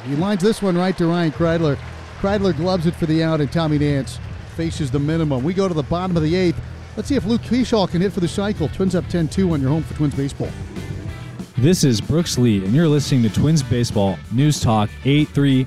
He lines this one right to Ryan Kreidler. Kreidler gloves it for the out, and Tommy Nance faces the minimum. We go to the bottom of the 8th. Let's see if Luke Keyshaw can hit for the cycle. Twins up 10-2 on your home for Twins baseball. This is Brooks Lee, and you're listening to Twins Baseball News Talk 830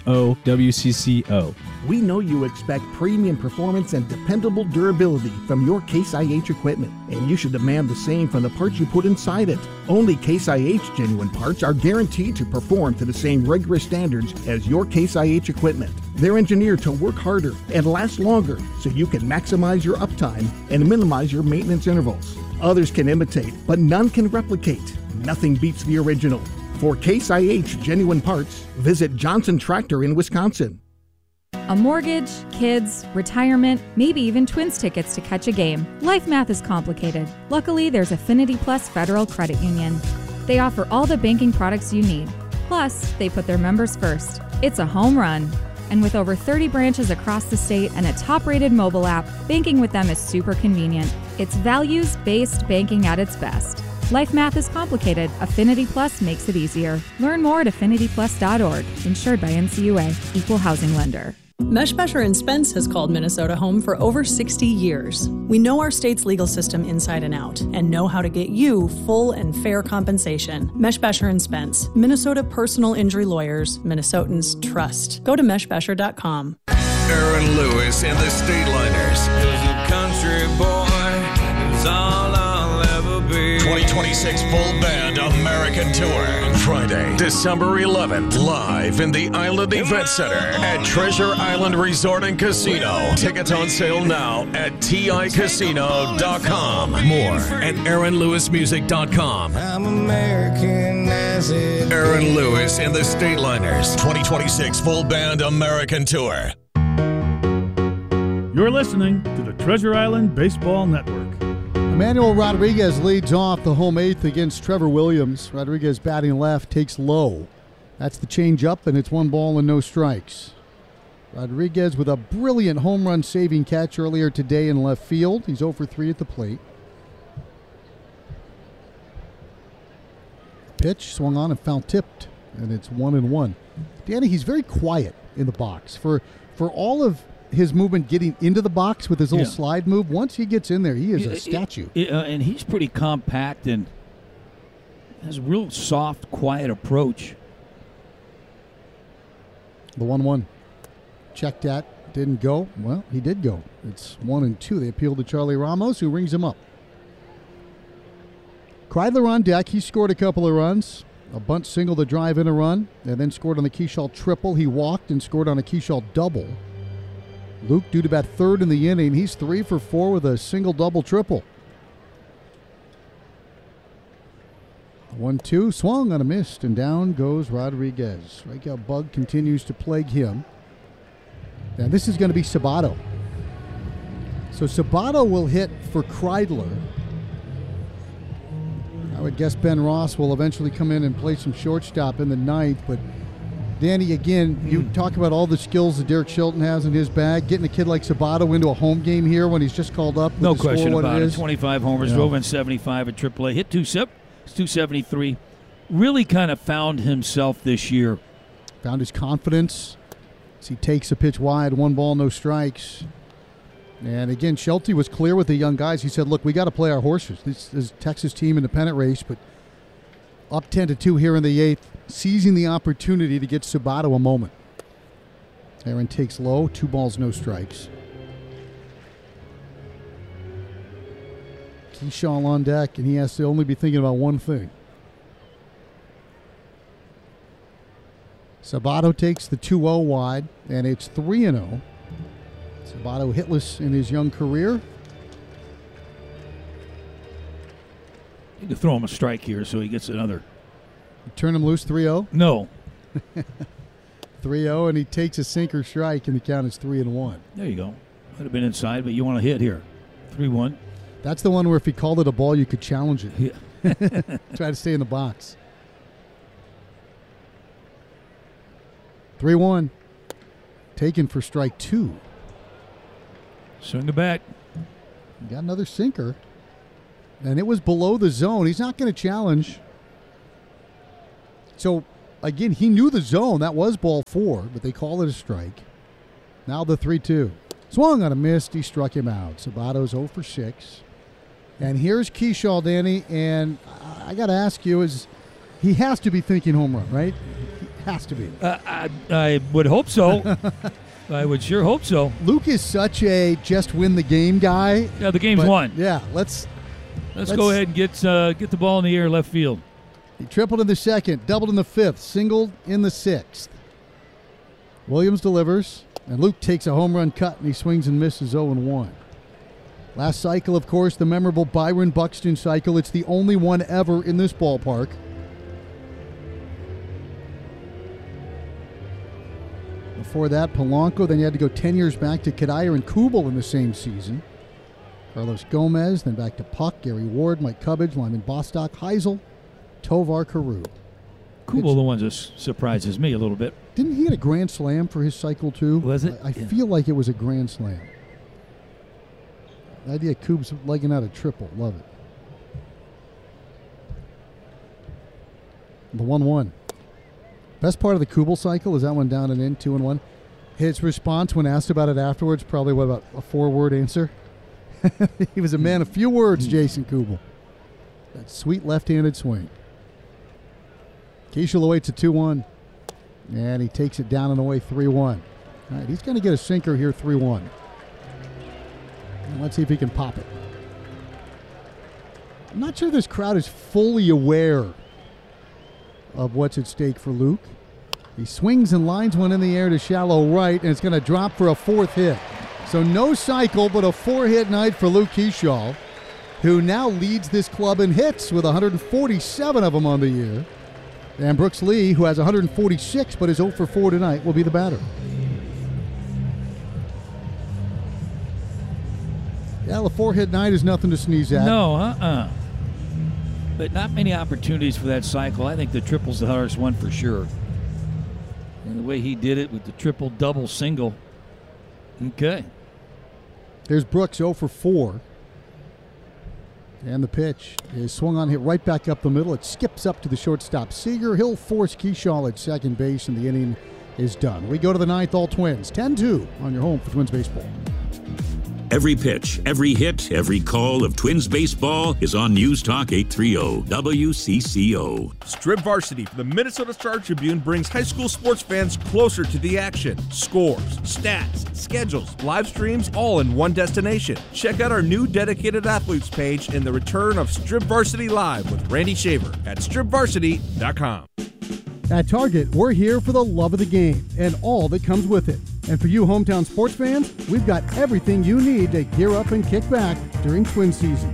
WCCO. We know you expect premium performance and dependable durability from your Case IH equipment, and you should demand the same from the parts you put inside it. Only Case IH genuine parts are guaranteed to perform to the same rigorous standards as your Case IH equipment. They're engineered to work harder and last longer so you can maximize your uptime and minimize your maintenance intervals. Others can imitate, but none can replicate. Nothing beats the original. For Case IH genuine parts, visit Johnson Tractor in Wisconsin. A mortgage, kids, retirement, maybe even Twins tickets to catch a game. Life math is complicated. Luckily, there's Affinity Plus Federal Credit Union. They offer all the banking products you need. Plus, they put their members first. It's a home run. And with over 30 branches across the state and a top-rated mobile app, banking with them is super convenient. It's values-based banking at its best. Life math is complicated. Affinity Plus makes it easier. Learn more at affinityplus.org. Insured by NCUA. Equal housing lender. Meshbesher & Spence has called Minnesota home for over 60 years. We know our state's legal system inside and out and know how to get you full and fair compensation. Meshbesher & Spence, Minnesota personal injury lawyers, Minnesotans trust. Go to meshbesher.com. Aaron Lewis and the Stateliners. He was a country boy. He was all I'll ever be. 2026 full band American Tour. Friday, December 11th, live in the Island Event Center at Treasure Island Resort and Casino. Tickets on sale now at TICasino.com. More at AaronLewisMusic.com. I'm American as it Aaron Lewis and the Stateliners. 2026 full band American Tour. You're listening to the Treasure Island Baseball Network. Emmanuel Rodriguez leads off the home 8th against Trevor Williams. Rodriguez batting left, takes low. That's the change-up, and it's 1 ball and no strikes. Rodriguez with a brilliant home run saving catch earlier today in left field. He's 0 for 3 at the plate. Pitch swung on and foul tipped, and it's 1-1. Danny, he's very quiet in the box. For all of his movement getting into the box with his little slide move, once he gets in there, he is a statue. And he's pretty compact and has a real soft, quiet approach. The 1-1. Checked at, didn't go. Well, he did go. It's 1-2. They appeal to Charlie Ramos, who rings him up. Kreidler on deck. He scored a couple of runs. A bunt single to drive in a run, and then scored on the Keyshaw triple. He walked and scored on a Keyshaw double. Luke due to bat third in the inning. He's 3 for 4 with a single, double, triple. 1-2, swung on a missed, and down goes Rodriguez. Strikeout bug continues to plague him. And this is going to be Sabato. So Sabato will hit for Kreidler. I would guess Ben Ross will eventually come in and play some shortstop in the ninth, but Danny, again, you talk about all the skills that Derek Shelton has in his bag. Getting a kid like Sabato into a home game here when he's just called up. No question about it. is. 25 homers, drove in 75 at AAA. Hit 273. Really kind of found himself this year. Found his confidence as he takes a pitch wide, 1 ball, no strikes. And again, Shelty was clear with the young guys. He said, look, we got to play our horses. This is Texas team in the pennant race, but up 10-2 here in the 8th. Seizing the opportunity to get Sabato a moment. Aaron takes low, 2 balls, no strikes. Keyshaw on deck, and he has to only be thinking about one thing. Sabato takes the 2-0 wide, and it's 3-0. Sabato hitless in his young career. You can throw him a strike here so he gets another. You turn him loose, 3-0? No. 3-0, and he takes a sinker strike, and the count is 3-1. There you go. Would have been inside, but you want to hit here. 3-1. That's the one where if he called it a ball, you could challenge it. Yeah. Try to stay in the box. 3-1. Taken for strike 2. Swing it back. Got another sinker. And it was below the zone. He's not going to challenge. So again, he knew the zone. That was ball 4, but they call it a strike. Now the 3-2. Swung on a miss. He struck him out. Sabato's 0 for 6. And here's Keyshaw, Danny, and I got to ask you, he has to be thinking home run, right? He has to be. I would hope so. I would sure hope so. Luke is such a just win the game guy. Yeah, the game's won. Yeah, let's go ahead and get the ball in the air left field. He tripled in the 2nd, doubled in the 5th, singled in the 6th. Williams delivers, and Luke takes a home run cut, and he swings and misses 0-1. Last cycle, of course, the memorable Byron Buxton cycle. It's the only one ever in this ballpark. Before that, Polanco. Then you had to go 10 years back to Kadair and Kubel in the same season. Carlos Gomez, then back to Puck, Gary Ward, Mike Cubbage, Lyman Bostock, Heisel, Tovar Carew. Kubel, the one that surprises me a little bit. Didn't he get a grand slam for his cycle, too? Was it? I feel like it was a grand slam. The idea of Coob's legging out a triple. Love it. The 1-1. Best part of the Kubel cycle is that one down and in, 2-1. His response when asked about it afterwards, probably, what, about a 4-word answer? He was a man of few words, Jason Kubel. That sweet left-handed swing. Keishel awaits a 2-1. And he takes it down and away 3-1. All right, he's going to get a sinker here, 3-1. Let's see if he can pop it. I'm not sure this crowd is fully aware of what's at stake for Luke. He swings and lines one in the air to shallow right, and it's going to drop for a 4th hit. So no cycle, but a 4-hit night for Luke Keyshaw, who now leads this club in hits with 147 of them on the year. And Brooks Lee, who has 146 but is 0 for 4 tonight, will be the batter. Yeah, the 4-hit night is nothing to sneeze at. No, But not many opportunities for that cycle. I think the triple's the hardest one for sure. And the way he did it with the triple, double, single. Okay. There's Brooks 0 for 4. And the pitch is swung on, hit right back up the middle. It skips up to the shortstop Seager. He'll force Keyshaw at second base, and the inning is done. We go to the 9th, all Twins. 10-2 on your home for Twins baseball. Every pitch, every hit, every call of Twins baseball is on News Talk 830 WCCO. Strip Varsity for the Minnesota Star Tribune brings high school sports fans closer to the action. Scores, stats, schedules, live streams, all in one destination. Check out our new dedicated athletes page and the return of Strip Varsity Live with Randy Shaver at stripvarsity.com. At Target, we're here for the love of the game and all that comes with it. And for you hometown sports fans, we've got everything you need to gear up and kick back during Twin season.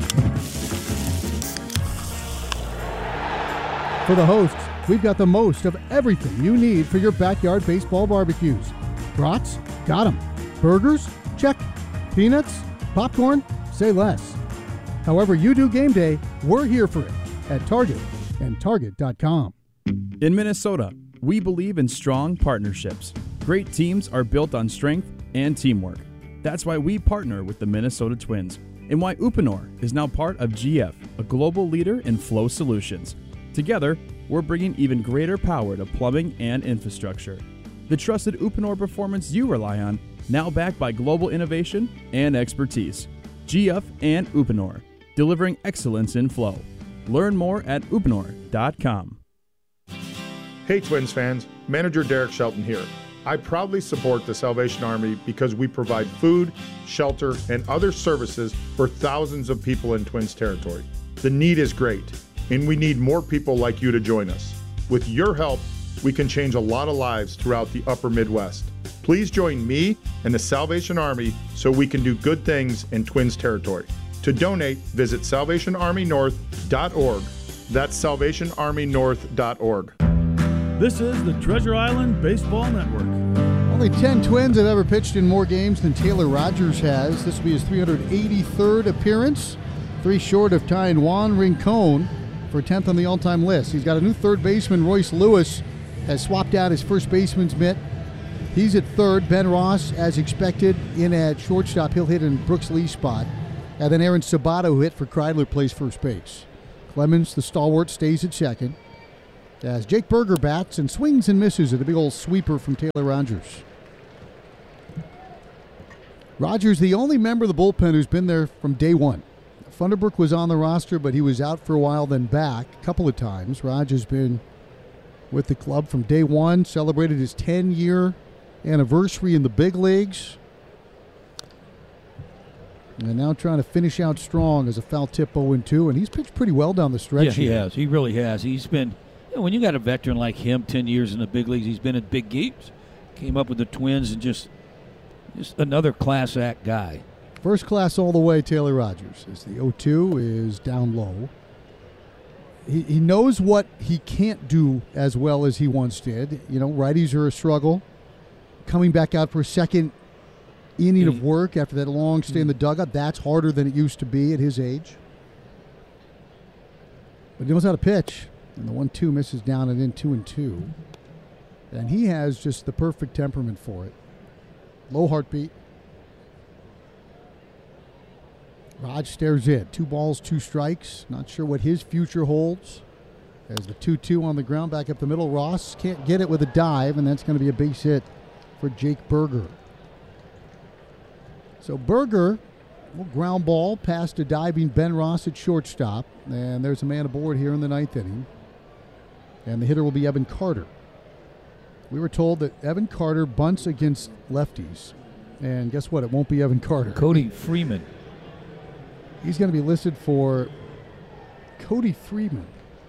For the hosts, we've got the most of everything you need for your backyard baseball barbecues. Brats? Got 'em. Burgers? Check. Peanuts? Popcorn? Say less. However you do game day, we're here for it at Target and Target.com. In Minnesota, we believe in strong partnerships. Great teams are built on strength and teamwork. That's why we partner with the Minnesota Twins and why Uponor is now part of GF, a global leader in flow solutions. Together, we're bringing even greater power to plumbing and infrastructure. The trusted Uponor performance you rely on, now backed by global innovation and expertise. GF and Uponor, delivering excellence in flow. Learn more at uponor.com. Hey Twins fans, Manager Derek Shelton here. I proudly support the Salvation Army because we provide food, shelter, and other services for thousands of people in Twins territory. The need is great, and we need more people like you to join us. With your help, we can change a lot of lives throughout the upper Midwest. Please join me and the Salvation Army so we can do good things in Twins territory. To donate, visit salvationarmynorth.org. That's salvationarmynorth.org. This is the Treasure Island Baseball Network. Only 10 Twins have ever pitched in more games than Taylor Rogers has. This will be his 383rd appearance, 3 short of tying Juan Rincon for 10th on the all-time list. He's got a new third baseman. Royce Lewis has swapped out his first baseman's mitt. He's at third. Ben Ross, as expected, in at shortstop. He'll hit in Brooks Lee's spot. And then Aaron Sabato, who hit for Kreidler, plays first base. Clemens, the stalwart, stays at second. as Jake Berger bats and swings and misses at a big old sweeper from Taylor Rogers. Rogers, the only member of the bullpen who's been there from day one. Funderburk was on the roster, but he was out for a while, then back a couple of times. Rogers been with the club from day one, celebrated his 10-year anniversary in the big leagues. And now trying to finish out strong as a foul tip 0-2, and he's pitched pretty well down the stretch. Yeah, he has. He really has. He's been, when you got a veteran like him, 10 years in the big leagues, he's been in big games. Came up with the Twins and just another class act guy. First class all the way, Taylor Rogers, as the 0-2 is down low. He knows what he can't do as well as he once did. You know, righties are a struggle. Coming back out for a second inning of work after that long stay in the dugout, that's harder than it used to be at his age. But he knows how to pitch. And the 1-2 misses down and in 2-2. And he has just the perfect temperament for it. Low heartbeat. Raj stares in. 2 balls, 2 strikes. Not sure what his future holds. As the 2-2 on the ground back up the middle. Ross can't get it with a dive, and that's going to be a base hit for Jake Berger. So Berger, ground ball past a diving Ben Ross at shortstop. And there's a man aboard here in the 9th inning. And the hitter will be Evan Carter. We were told that Evan Carter bunts against lefties. And guess what? It won't be Evan Carter. Cody Freeman. He's going to be listed for Cody Freeman.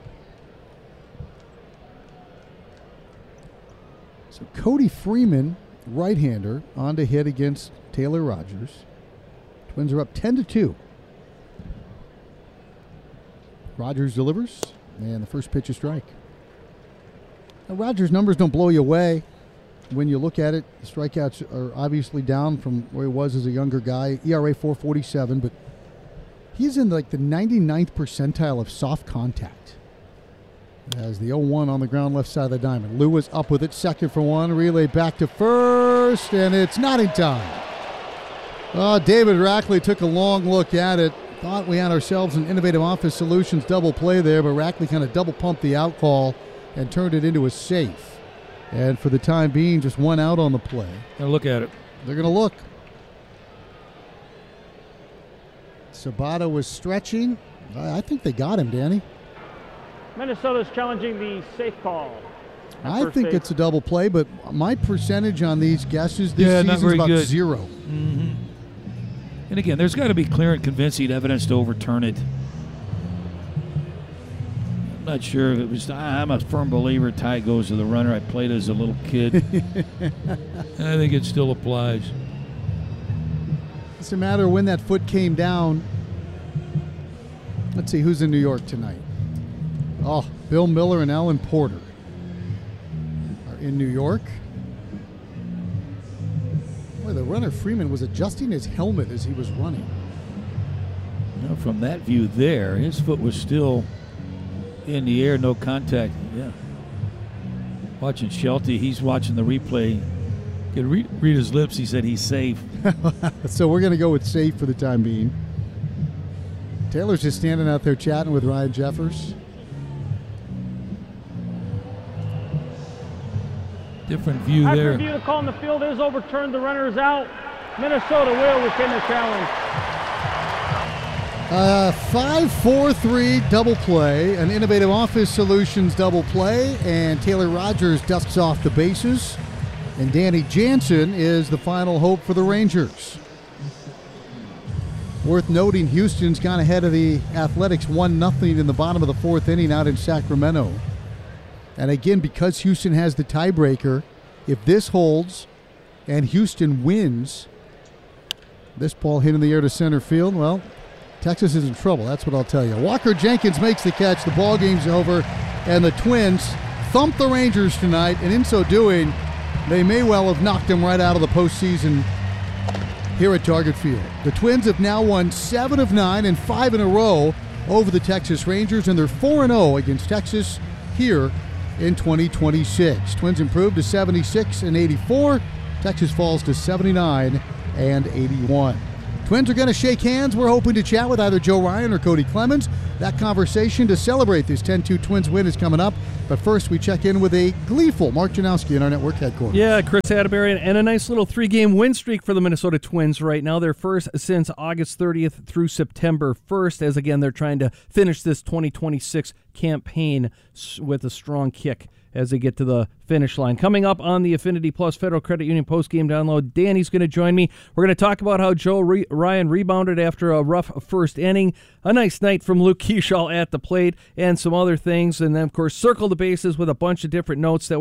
So Cody Freeman, right-hander, on to hit against Taylor Rogers. Twins are up 10-2. Rogers delivers, and the first pitch is strike. Now, Rogers' numbers don't blow you away. When you look at it, the strikeouts are obviously down from where he was as a younger guy. ERA 4.47, but he's in like the 99th percentile of soft contact. As the 0-1 on the ground left side of the diamond. Lewis up with it, second for one. Relay back to first, and it's not in time. David Rackley took a long look at it. Thought we had ourselves an Innovative Office Solutions double play there, but Rackley kind of double pumped the out call and turned it into a safe. And for the time being, just 1 out on the play. Gonna look at it. They're going to look. Sabato was stretching. I think they got him, Danny. Minnesota's challenging the safe call. I think it's a double play, but my percentage on these guesses this season is about good. 0. Mm-hmm. And again, there's got to be clear and convincing evidence to overturn it. I'm not sure if it was. I'm a firm believer tie goes to the runner. I played as a little kid. And I think it still applies. It's a matter of when that foot came down. Let's see who's in New York tonight. Oh, Bill Miller and Alan Porter are in New York. Boy, the runner Freeman was adjusting his helmet as he was running. Now, from that view there, his foot was still in the air, no contact. Yeah. Watching Shelty, he's watching the replay. You can read his lips. He said he's safe. So we're going to go with safe for the time being. Taylor's just standing out there chatting with Ryan Jeffers. Different view After there. review, the call in the field is overturned. The runner is out. Minnesota will retain the challenge. 5-4-3 double play, an Innovative Office Solutions double play, and Taylor Rogers dusts off the bases. And Danny Jansen is the final hope for the Rangers. Worth noting, Houston's gone ahead of the Athletics 1-0 in the bottom of the 4th inning out in Sacramento. And again, because Houston has the tiebreaker, if this holds and Houston wins, this ball hit in the air to center field, well, Texas is in trouble. That's what I'll tell you. Walker Jenkins makes the catch. The ball game's over, and the Twins thump the Rangers tonight, and in so doing, they may well have knocked them right out of the postseason here at Target Field. The Twins have now won 7 of 9 and 5 in a row over the Texas Rangers, and they're 4-0 against Texas here in 2026. Twins improved to 76 and 84. Texas falls to 79 and 81. Twins are going to shake hands. We're hoping to chat with either Joe Ryan or Cody Clemens. That conversation to celebrate this 10-2 Twins win is coming up. But first, we check in with a gleeful Mark Janowski in our network headquarters. Yeah, Chris Atterbury, and a nice little 3-game win streak for the Minnesota Twins right now. Their first since August 30th through September 1st, as again, they're trying to finish this 2026 campaign with a strong kick as they get to the finish line. Coming up on the Affinity Plus Federal Credit Union post-game download, Danny's going to join me. We're going to talk about how Joe Ryan rebounded after a rough first inning, a nice night from Luke Keeschall at the plate, and some other things. And then, of course, circle the bases with a bunch of different notes that